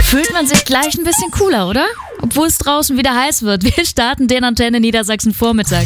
fühlt man sich gleich ein bisschen cooler, oder? Obwohl es draußen wieder heiß wird. Wir starten den Antenne Niedersachsen Vormittag.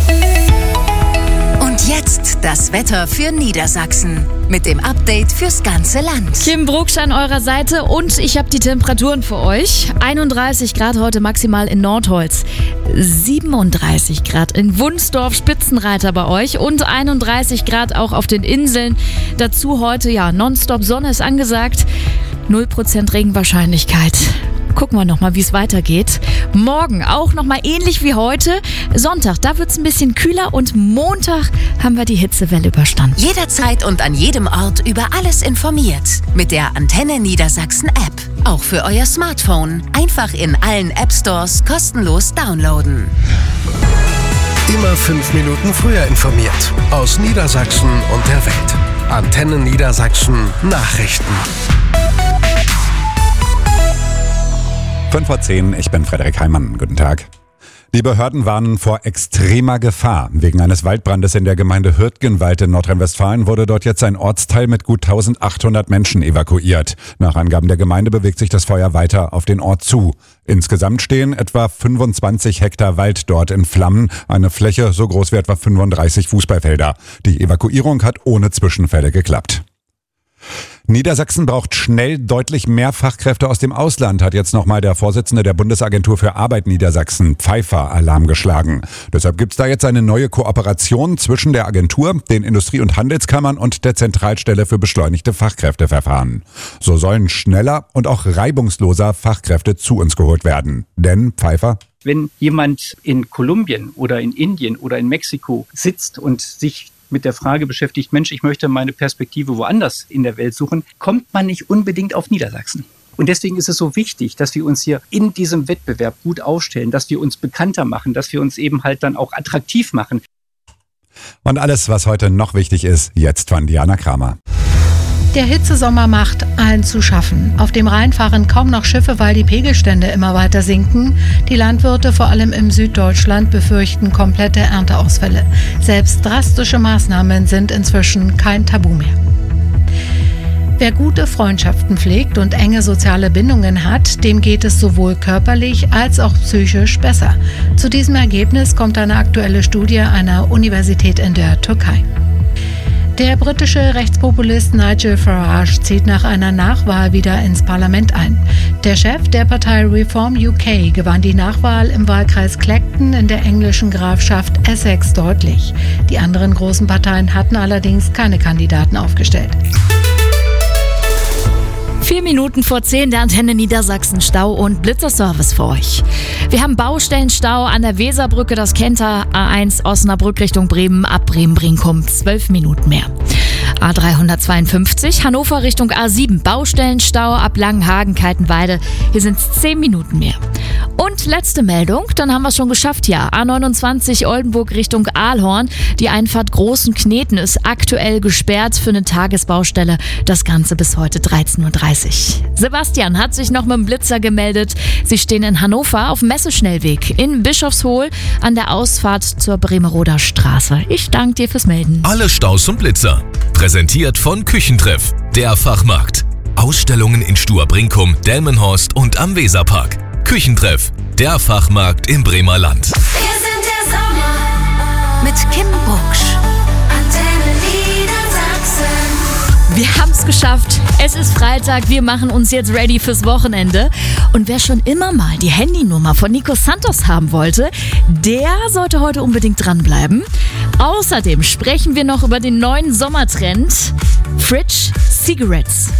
Und jetzt das Wetter für Niedersachsen mit dem Update fürs ganze Land. Kim Brugsch an eurer Seite und ich habe die Temperaturen für euch. 31 Grad heute maximal in Nordholz, 37 Grad in Wunsdorf, Spitzenreiter bei euch und 31 Grad auch auf den Inseln. Dazu heute nonstop Sonne ist angesagt, 0% Regenwahrscheinlichkeit. Gucken wir nochmal, wie es weitergeht. Morgen auch nochmal ähnlich wie heute. Sonntag, da wird es ein bisschen kühler und Montag haben wir die Hitzewelle überstanden. Jederzeit und an jedem Ort über alles informiert. Mit der Antenne Niedersachsen App. Auch für euer Smartphone. Einfach in allen App Stores kostenlos downloaden. Immer 5 Minuten früher informiert. Aus Niedersachsen und der Welt. Antenne Niedersachsen Nachrichten. 5:10, ich bin Frederik Heimann. Guten Tag. Die Behörden warnen vor extremer Gefahr. Wegen eines Waldbrandes in der Gemeinde Hürtgenwald in Nordrhein-Westfalen wurde dort jetzt ein Ortsteil mit gut 1800 Menschen evakuiert. Nach Angaben der Gemeinde bewegt sich das Feuer weiter auf den Ort zu. Insgesamt stehen etwa 25 Hektar Wald dort in Flammen, eine Fläche so groß wie etwa 35 Fußballfelder. Die Evakuierung hat ohne Zwischenfälle geklappt. Niedersachsen braucht schnell deutlich mehr Fachkräfte aus dem Ausland, hat jetzt nochmal der Vorsitzende der Bundesagentur für Arbeit Niedersachsen, Pfeiffer, Alarm geschlagen. Deshalb gibt's da jetzt eine neue Kooperation zwischen der Agentur, den Industrie- und Handelskammern und der Zentralstelle für beschleunigte Fachkräfteverfahren. So sollen schneller und auch reibungsloser Fachkräfte zu uns geholt werden. Denn, Pfeiffer: Wenn jemand in Kolumbien oder in Indien oder in Mexiko sitzt und sich mit der Frage beschäftigt, Mensch, ich möchte meine Perspektive woanders in der Welt suchen, kommt man nicht unbedingt auf Niedersachsen. Und deswegen ist es so wichtig, dass wir uns hier in diesem Wettbewerb gut aufstellen, dass wir uns bekannter machen, dass wir uns eben halt dann auch attraktiv machen. Und alles, was heute noch wichtig ist, jetzt von Diana Kramer. Der Hitzesommer macht allen zu schaffen. Auf dem Rhein fahren kaum noch Schiffe, weil die Pegelstände immer weiter sinken. Die Landwirte, vor allem im Süddeutschland, befürchten komplette Ernteausfälle. Selbst drastische Maßnahmen sind inzwischen kein Tabu mehr. Wer gute Freundschaften pflegt und enge soziale Bindungen hat, dem geht es sowohl körperlich als auch psychisch besser. Zu diesem Ergebnis kommt eine aktuelle Studie einer Universität in der Türkei. Der britische Rechtspopulist Nigel Farage zieht nach einer Nachwahl wieder ins Parlament ein. Der Chef der Partei Reform UK gewann die Nachwahl im Wahlkreis Clacton in der englischen Grafschaft Essex deutlich. Die anderen großen Parteien hatten allerdings keine Kandidaten aufgestellt. 4 Minuten vor 10 der Antenne Niedersachsen Stau- und Blitzerservice für euch. Wir haben Baustellenstau an der Weserbrücke, das kennt ihr, A1 Osnabrück Richtung Bremen, ab Bremen-Brinkum 12 Minuten mehr. A352 Hannover Richtung A7, Baustellenstau ab Langenhagen-Kaltenweide, hier sind es 10 Minuten mehr. Und letzte Meldung, dann haben wir es schon geschafft hier. A29 Oldenburg Richtung Aalhorn. Die Einfahrt Großen Kneten ist aktuell gesperrt für eine Tagesbaustelle. Das Ganze bis heute 13:30 Uhr. Sebastian hat sich noch mit dem Blitzer gemeldet. Sie stehen in Hannover auf dem Messeschnellweg in Bischofshohl an der Ausfahrt zur Bremeroder Straße. Ich danke dir fürs Melden. Alle Staus und Blitzer. Präsentiert von Küchentreff, der Fachmarkt. Ausstellungen in Stur-Brinkum, Delmenhorst und am Weserpark. Küchentreff, der Fachmarkt im Bremer Land. Wir sind der Sommer mit Kim Brugsch. Antenne Niedersachsen. Wir haben es geschafft. Es ist Freitag. Wir machen uns jetzt ready fürs Wochenende. Und wer schon immer mal die Handynummer von Nico Santos haben wollte, der sollte heute unbedingt dranbleiben. Außerdem sprechen wir noch über den neuen Sommertrend Fridge Cigarettes.